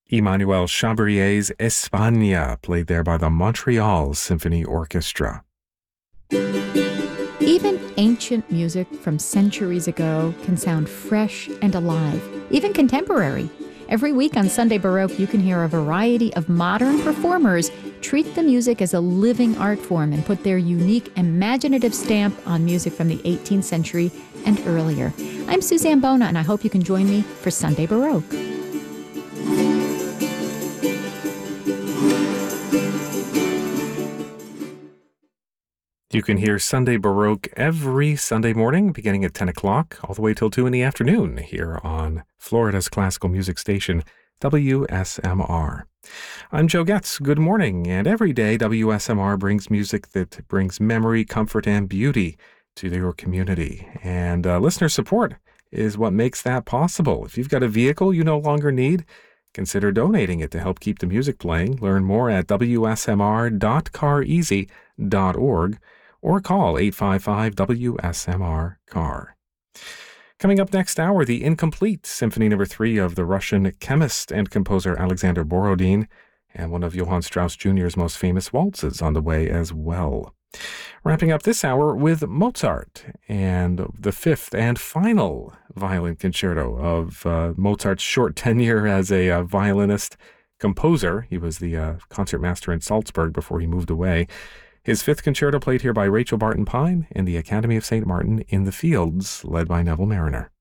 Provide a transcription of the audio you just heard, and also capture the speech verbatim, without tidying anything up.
Emmanuel Chabrier's España, played there by the Montreal Symphony Orchestra. Even ancient music from centuries ago can sound fresh and alive, even contemporary. Every week on Sunday Baroque, you can hear a variety of modern performers treat the music as a living art form and put their unique, imaginative stamp on music from the eighteenth century and earlier. I'm Suzanne Bona, and I hope you can join me for Sunday Baroque. You can hear Sunday Baroque every Sunday morning, beginning at ten o'clock, all the way till two in the afternoon, here on Florida's classical music station, W S M R. I'm Joe Getz. Good morning. And every day, W S M R brings music that brings memory, comfort, and beauty to your community. And uh, listener support is what makes that possible. If you've got a vehicle you no longer need, consider donating it to help keep the music playing. Learn more at w s m r dot car easy dot org or call eight five five W S M R C A R. Coming up next hour, the Incomplete Symphony Number three of the Russian chemist and composer Alexander Borodin, and one of Johann Strauss Junior's most famous waltzes on the way as well. Wrapping up this hour with Mozart and the fifth and final violin concerto of uh, Mozart's short tenure as a uh, violinist composer. He was the uh, concertmaster in Salzburg before he moved away. His fifth concerto played here by Rachel Barton Pine and the Academy of Saint Martin in the Fields, led by Neville Mariner.